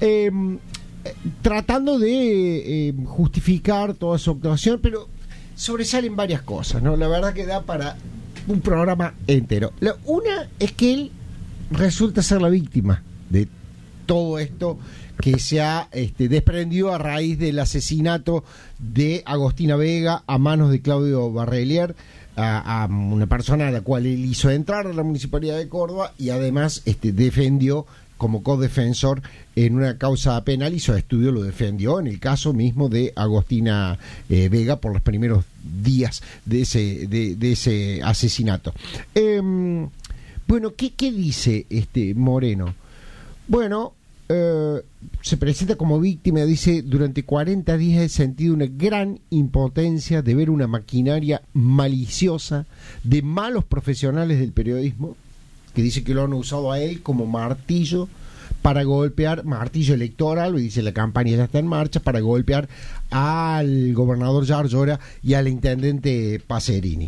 tratando de justificar toda su actuación, pero sobresalen varias cosas, ¿no? La verdad que da para un programa entero. Una es que él resulta ser la víctima de todo esto que se ha desprendido a raíz del asesinato de Agostina Vega a manos de Claudio Barrelier, a una persona a la cual él hizo entrar a la Municipalidad de Córdoba y además defendió como codefensor en una causa penal, hizo estudio, lo defendió en el caso mismo de Agostina Vega por los primeros días de ese asesinato. Bueno, ¿qué dice Moreno? Bueno, se presenta como víctima, dice: durante 40 días he sentido una gran impotencia de ver una maquinaria maliciosa de malos profesionales del periodismo, que dice que lo han usado a él como martillo para golpear, martillo electoral, y dice la campaña ya está en marcha, para golpear al gobernador Yarlora y al intendente Pacerini.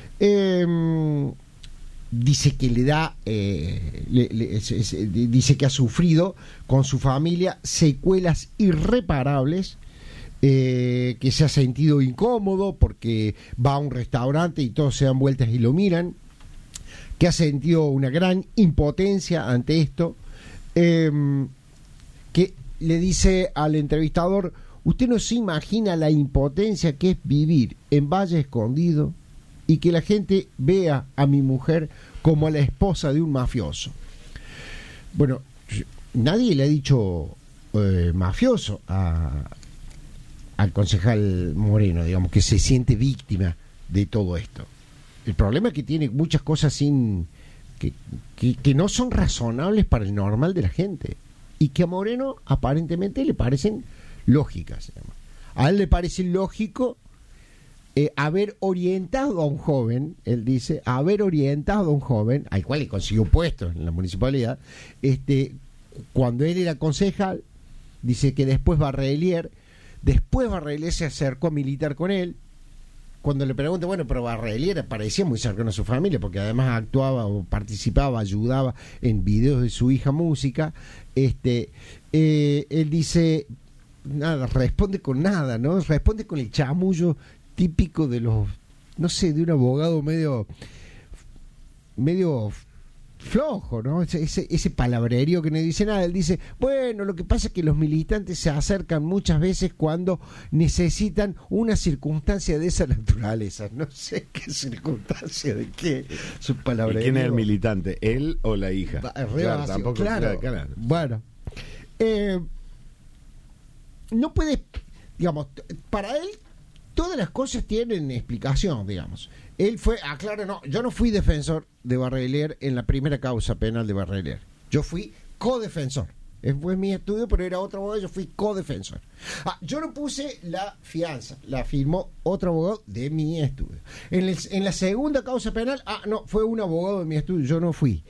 Dice que le da, dice que ha sufrido con su familia secuelas irreparables, que se ha sentido incómodo porque va a un restaurante y todos se dan vueltas y lo miran, que ha sentido una gran impotencia ante esto, que le dice al entrevistador: usted no se imagina la impotencia que es vivir en Valle Escondido y que la gente vea a mi mujer como a la esposa de un mafioso. Bueno, nadie le ha dicho mafioso al concejal Moreno, digamos, que se siente víctima de todo esto. El problema es que tiene muchas cosas que no son razonables para el normal de la gente y que a Moreno aparentemente le parecen lógicas, digamos. A él le parece lógico haber orientado a un joven, él dice, haber orientado a un joven, al cual le consiguió puesto en la municipalidad, cuando él era concejal. Dice que después Barrelier se acercó a militar con él. Cuando le pregunta, bueno, pero Barrelier parecía muy cercano a su familia, porque además actuaba o participaba, ayudaba en videos de su hija música. Él dice, nada, responde con nada, ¿no? Responde con el chamullo típico de los, no sé, de un abogado medio flojo, ¿no? Ese palabrerío que no dice nada. Él dice, bueno, lo que pasa es que los militantes se acercan muchas veces cuando necesitan una circunstancia de esa naturaleza. No sé qué circunstancia, de qué, su palabrerío. ¿Y quién es el militante? ¿Él o la hija? Claro, tampoco, claro. Bueno, no puede, digamos, para él todas las cosas tienen explicación, digamos. Él fue, aclaro, no, yo no fui defensor de Barrelier en la primera causa penal de Barrelier. Yo fui codefensor. Fue mi estudio, pero era otro abogado, yo fui codefensor. Yo no puse la fianza, la firmó otro abogado de mi estudio. En la segunda causa penal, no, fue un abogado de mi estudio, yo no fui.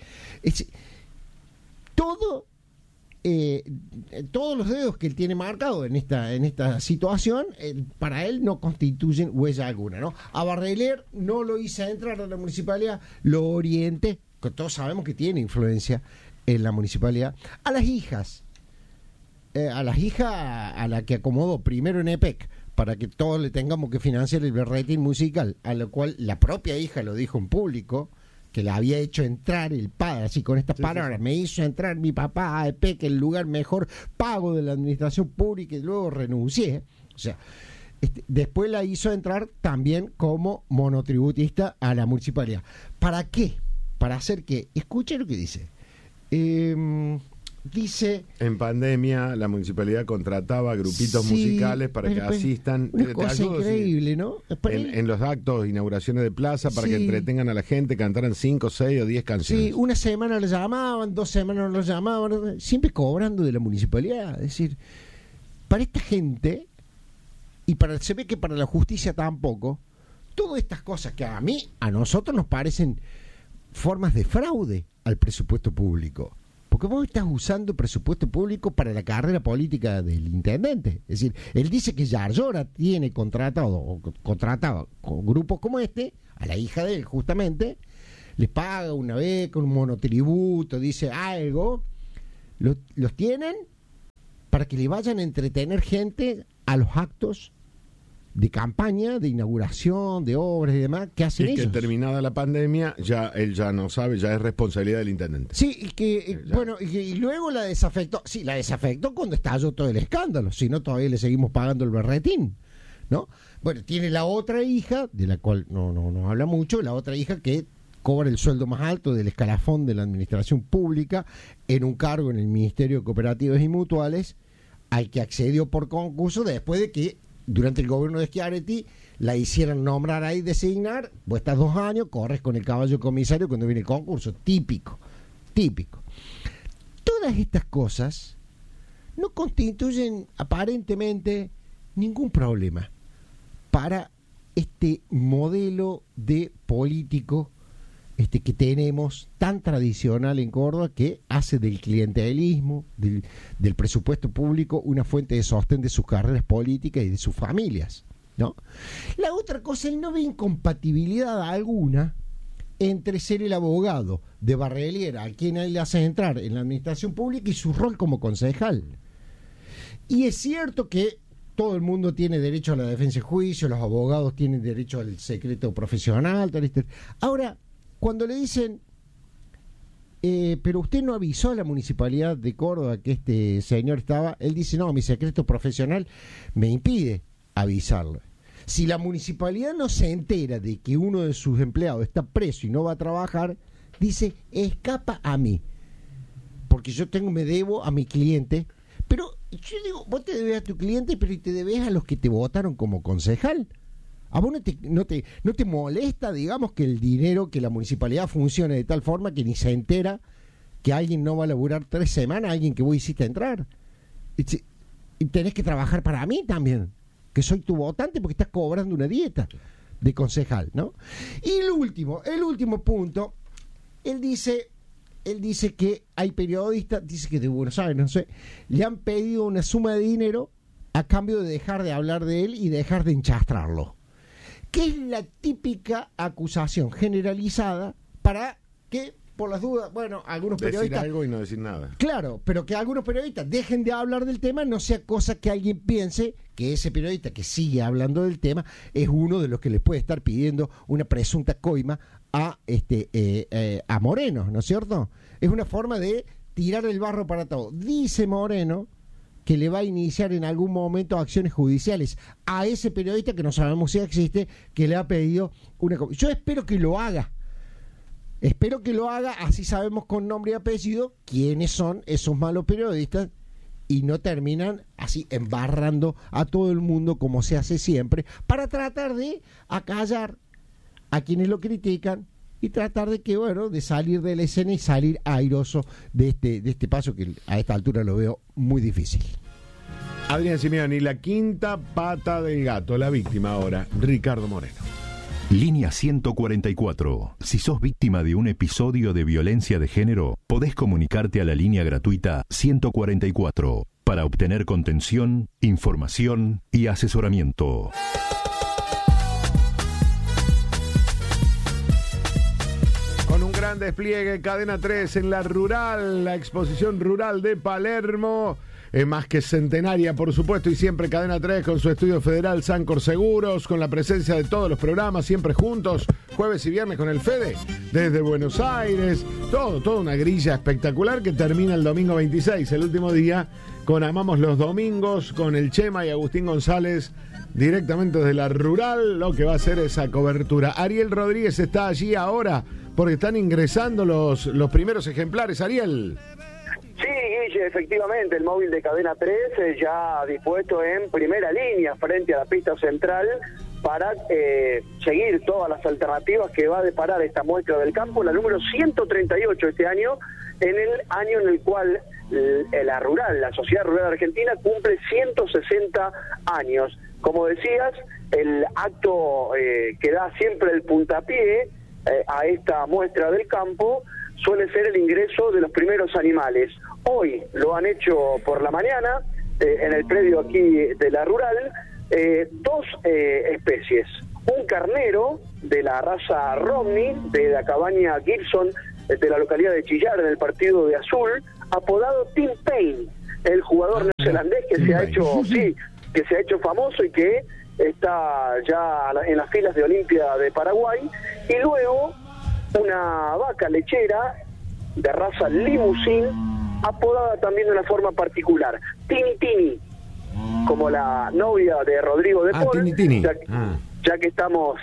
Todos los dedos que él tiene marcados en esta situación, para él no constituyen huella alguna, ¿no? A Barrelier no lo hice entrar a la municipalidad, lo orienté, que todos sabemos que tiene influencia en la municipalidad. A las hijas, a la que acomodó primero en EPEC, para que todos le tengamos que financiar el rating musical, a lo cual la propia hija lo dijo en público, que la había hecho entrar el padre, así con estas palabras: me hizo entrar mi papá a EPEC, el lugar mejor pago de la administración pública, y luego renuncié. O sea, después la hizo entrar también como monotributista a la municipalidad. ¿Para qué? ¿Para hacer qué? Escuche lo que dice. Dice, en pandemia la municipalidad contrataba grupitos musicales para que asistan, una cosa increíble, ¿no? En los actos, inauguraciones de plaza, para que entretengan a la gente, cantaran 5, 6 o 10 canciones. Sí, una semana lo llamaban, 2 semanas no lo llamaban, siempre cobrando de la municipalidad. Es decir, para esta gente, y se ve que para la justicia tampoco, todas estas cosas que a nosotros nos parecen formas de fraude al presupuesto público. Porque vos estás usando presupuesto público para la carrera política del intendente. Es decir, él dice que Yarlora tiene contrataba con grupos como a la hija de él justamente, les paga una beca, un monotributo, dice algo, los tienen para que le vayan a entretener gente a los actos de campaña, de inauguración, de obras y demás que hacen ellos. Y que terminada la pandemia, ya él ya no sabe, ya es responsabilidad del intendente. Sí, y que, bueno, y luego la desafectó. Sí, la desafectó cuando estalló todo el escándalo, si no todavía le seguimos pagando el berretín, ¿no? Bueno, tiene la otra hija, de la cual no habla mucho, la otra hija que cobra el sueldo más alto del escalafón de la administración pública en un cargo en el Ministerio de Cooperativas y Mutuales, al que accedió por concurso después de que durante el gobierno de Schiaretti la hicieran nombrar ahí, designar. Vos estás 2 años, corres con el caballo comisario cuando viene el concurso. Típico. Todas estas cosas no constituyen aparentemente ningún problema para este modelo de político que tenemos tan tradicional en Córdoba, que hace del clientelismo, del presupuesto público, una fuente de sostén de sus carreras políticas y de sus familias, ¿no? La otra cosa, él no ve incompatibilidad alguna entre ser el abogado de Barreliera, a quien él le hace entrar en la administración pública, y su rol como concejal. Y es cierto que todo el mundo tiene derecho a la defensa y juicio, los abogados tienen derecho al secreto profesional, ahora, cuando le dicen, pero usted no avisó a la Municipalidad de Córdoba que este señor estaba, él dice, no, mi secreto profesional me impide avisarle. Si la municipalidad no se entera de que uno de sus empleados está preso y no va a trabajar, dice, escapa a mí, porque me debo a mi cliente. Pero yo digo, vos te debes a tu cliente, pero te debes a los que te votaron como concejal. ¿A vos no te molesta, digamos, que el dinero, que la municipalidad funcione de tal forma que ni se entera que alguien no va a laburar 3 semanas, alguien que vos hiciste entrar? Y tenés que trabajar para mí también, que soy tu votante, porque estás cobrando una dieta de concejal, ¿no? Y el último punto, él dice que hay periodistas, dice que de Buenos Aires, no sé, le han pedido una suma de dinero a cambio de dejar de hablar de él y dejar de enchastrarlo, que es la típica acusación generalizada para que, por las dudas, bueno, algunos periodistas... Decir algo y no decir nada. Claro, pero que algunos periodistas dejen de hablar del tema, no sea cosa que alguien piense que ese periodista que sigue hablando del tema es uno de los que le puede estar pidiendo una presunta coima a Moreno, ¿no es cierto? Es una forma de tirar el barro para todo. Dice Moreno que le va a iniciar en algún momento acciones judiciales a ese periodista, que no sabemos si existe, que le ha pedido una... Yo espero que lo haga. Así sabemos con nombre y apellido quiénes son esos malos periodistas y no terminan así embarrando a todo el mundo como se hace siempre, para tratar de acallar a quienes lo critican y tratar de que, bueno, de salir de la escena y salir airoso de este paso, que a esta altura lo veo muy difícil. Adrián Simeoni, la quinta pata del gato, la víctima ahora, Ricardo Moreno. Línea 144. Si sos víctima de un episodio de violencia de género, podés comunicarte a la línea gratuita 144 para obtener contención, información y asesoramiento. Con un gran despliegue, Cadena 3 en la rural, la exposición rural de Palermo, más que centenaria, por supuesto, y siempre Cadena 3 con su estudio federal Sancor Seguros, con la presencia de todos los programas, siempre juntos, jueves y viernes con el Fede, desde Buenos Aires, toda una grilla espectacular que termina el domingo 26, el último día, con Amamos los Domingos, con el Chema y Agustín González, directamente desde la rural, lo que va a ser esa cobertura. Ariel Rodríguez está allí ahora, porque están ingresando los primeros ejemplares. Ariel. Sí, Guille, efectivamente, el móvil de Cadena 3 ya dispuesto en primera línea frente a la pista central para seguir todas las alternativas que va a deparar esta muestra del campo, la número 138 este año, en el año en el cual la Sociedad Rural Argentina cumple 160 años. Como decías, el acto que da siempre el puntapié a esta muestra del campo suele ser el ingreso de los primeros animales. Hoy lo han hecho por la mañana, en el predio aquí de la rural, 2 especies. Un carnero de la raza Romney, de la cabaña Gibson, de la localidad de Chillar, en el partido de Azul, apodado Tim Payne. el jugador neozelandés que se ha hecho famoso y que está ya en las filas de Olimpia de Paraguay, y luego una vaca lechera de raza Limousin, apodada también de una forma particular, Tini Tini, como la novia de Rodrigo de Paul. Tini Tini. Ya que estamos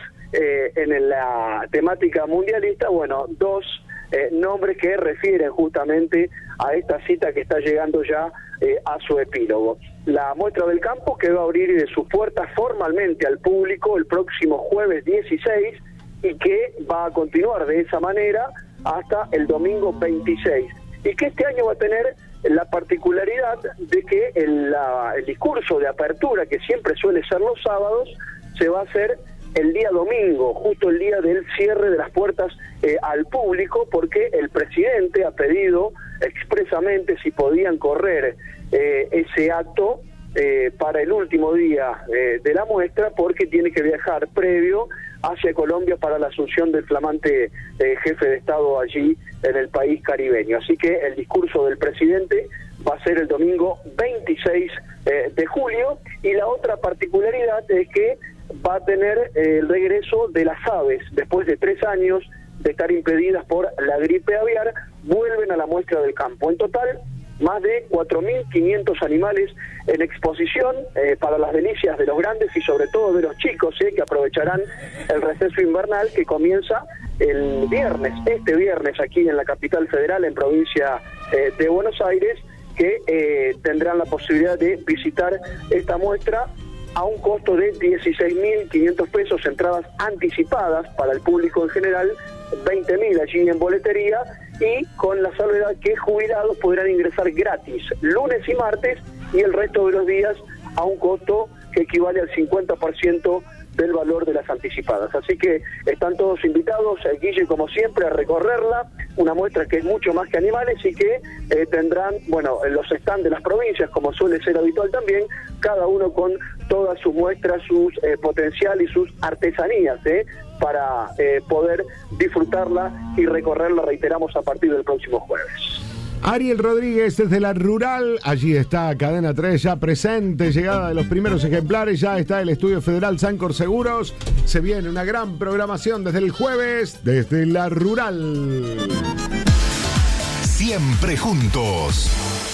en la temática mundialista, bueno, dos nombres que refieren justamente a esta cita que está llegando ya a su epílogo. La muestra del campo que va a abrir sus puertas formalmente al público el próximo jueves 16 y que va a continuar de esa manera hasta el domingo 26. Y que este año va a tener la particularidad de que el discurso de apertura, que siempre suele ser los sábados, se va a hacer el día domingo, justo el día del cierre de las puertas al público, porque el presidente ha pedido expresamente si podían correr ese acto para el último día de la muestra, porque tiene que viajar previo hacia Colombia para la asunción del flamante jefe de Estado allí en el país caribeño. Así que el discurso del presidente va a ser el domingo 26 de julio, y la otra particularidad es que va a tener el regreso de las aves. Después de 3 años de estar impedidas por la gripe aviar, vuelven a la muestra del campo. En total, más de 4.500 animales en exposición para las delicias de los grandes y sobre todo de los chicos, que aprovecharán el receso invernal que comienza el viernes, este viernes, aquí en la capital federal, en provincia de Buenos Aires, que tendrán la posibilidad de visitar esta muestra a un costo de 16.500 pesos, entradas anticipadas para el público en general, 20.000 allí en boletería, y con la salvedad que jubilados podrán ingresar gratis lunes y martes, y el resto de los días a un costo que equivale al 50% del valor de las anticipadas. Así que están todos invitados, Guille, como siempre, a recorrerla, una muestra que es mucho más que animales y que tendrán, bueno, los stands de las provincias, como suele ser habitual también, cada uno con todas sus muestras, sus potencial y sus artesanías, para poder disfrutarla y recorrerla, reiteramos, a partir del próximo jueves. Ariel Rodríguez desde la Rural, allí está Cadena 3 ya presente, llegada de los primeros ejemplares, ya está el Estudio Federal Sancor Seguros, se viene una gran programación desde el jueves, desde la Rural. Siempre juntos.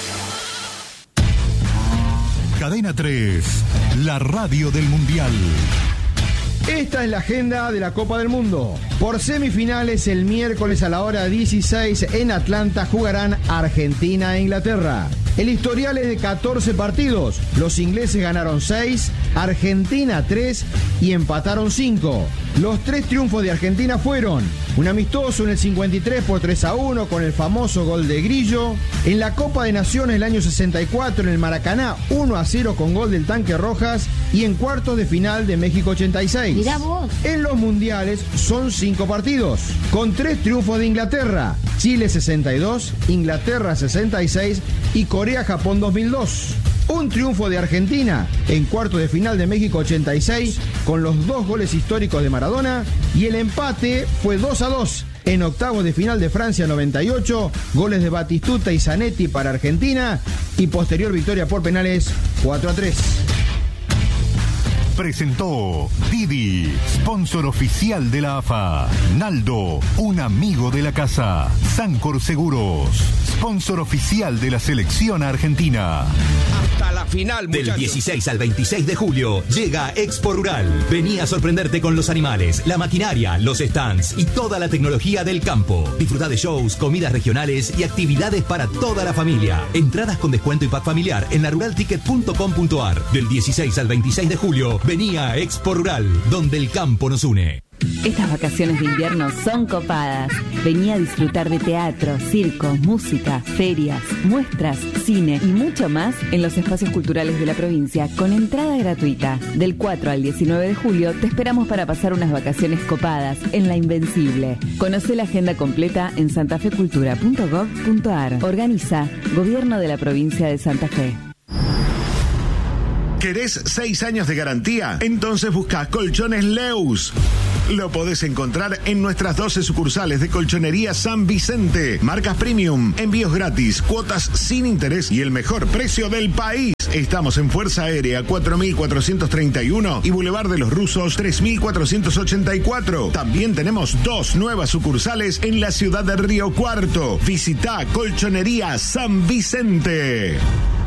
Cadena 3, la radio del Mundial. Esta es la agenda de la Copa del Mundo. Por semifinales, el miércoles a la hora 16 en Atlanta jugarán Argentina e Inglaterra. El historial es de 14 partidos. Los ingleses ganaron 6, Argentina 3 y empataron 5. Los 3 triunfos de Argentina fueron un amistoso en el 53 por 3-1 con el famoso gol de Grillo. En la Copa de Naciones el año 64 en el Maracaná 1-0 con gol del Tanque Rojas. Y en cuartos de final de México 86. Mirá vos. En los mundiales son 5 partidos, con 3 triunfos de Inglaterra: Chile 62, Inglaterra 66 y Corea-Japón 2002. Un triunfo de Argentina en cuartos de final de México 86 con los 2 goles históricos de Maradona, y el empate fue 2-2 en octavos de final de Francia 98, goles de Batistuta y Zanetti para Argentina, y posterior victoria por penales 4-3. Presentó Didi, sponsor oficial de la AFA. Naldo, un amigo de la casa. Sancor Seguros, sponsor oficial de la selección argentina. Hasta la final, muchachos. Del 16 al 26 de julio llega Expo Rural. Vení a sorprenderte con los animales, la maquinaria, los stands y toda la tecnología del campo. Disfrutá de shows, comidas regionales y actividades para toda la familia. Entradas con descuento y pack familiar en laruralticket.com.ar. Del 16 al 26 de julio, vení a Expo Rural, donde el campo nos une. Estas vacaciones de invierno son copadas. Vení a disfrutar de teatro, circo, música, ferias, muestras, cine y mucho más en los espacios culturales de la provincia con entrada gratuita. Del 4 al 19 de julio te esperamos para pasar unas vacaciones copadas en La Invencible. Conocé la agenda completa en santafecultura.gov.ar. Organiza Gobierno de la Provincia de Santa Fe. ¿Querés 6 años de garantía? Entonces busca Colchones Leus. Lo podés encontrar en nuestras 12 sucursales de Colchonería San Vicente. Marcas premium, envíos gratis, cuotas sin interés y el mejor precio del país. Estamos en Fuerza Aérea 4431 y Boulevard de los Rusos 3484. También tenemos 2 nuevas sucursales en la ciudad de Río Cuarto. Visita Colchonería San Vicente.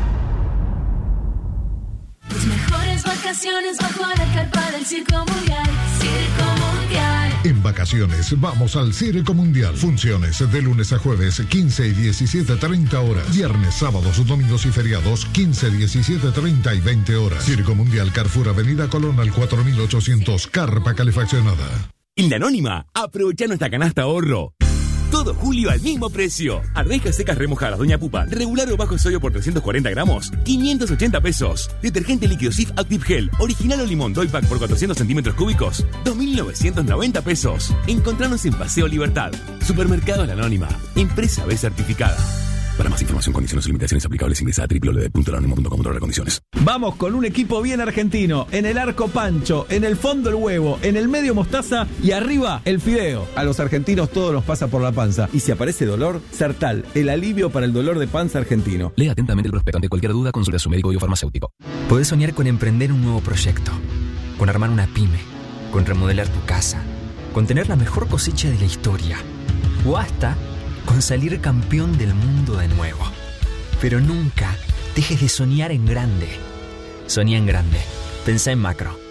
Tus mejores vacaciones bajo la carpa del Circo Mundial. Circo Mundial. En vacaciones vamos al Circo Mundial. Funciones de lunes a jueves 15 y 17:30 horas. Viernes, sábados, domingos y feriados 15, 17:30 y 20 horas. Circo Mundial, Carrefour Avenida Colón al 4800, carpa calefaccionada. En La Anónima, aprovecha nuestra canasta ahorro. Todo julio al mismo precio. Arvejas secas remojadas Doña Pupa, regular o bajo sodio por 340 gramos, 580 pesos. Detergente líquido Cif Active Gel, original o limón Doy Pack por 400 centímetros cúbicos, 2.990 pesos. Encontranos en Paseo Libertad. Supermercado La Anónima. Empresa B certificada. Para más información, condiciones y limitaciones aplicables, ingresa a www.lanonima.com/condiciones. Vamos con un equipo bien argentino. En el arco Pancho, en el fondo el huevo, en el medio mostaza y arriba el fideo. A los argentinos todo nos pasa por la panza. Y si aparece dolor, Sertal, el alivio para el dolor de panza argentino. Lea atentamente el prospecto. Ante cualquier duda, consulte a su médico o farmacéutico. Podés soñar con emprender un nuevo proyecto, con armar una pyme, con remodelar tu casa, con tener la mejor cosecha de la historia, o hasta con salir campeón del mundo de nuevo. Pero nunca dejes de soñar en grande. Soñá en grande. Pensá en macro.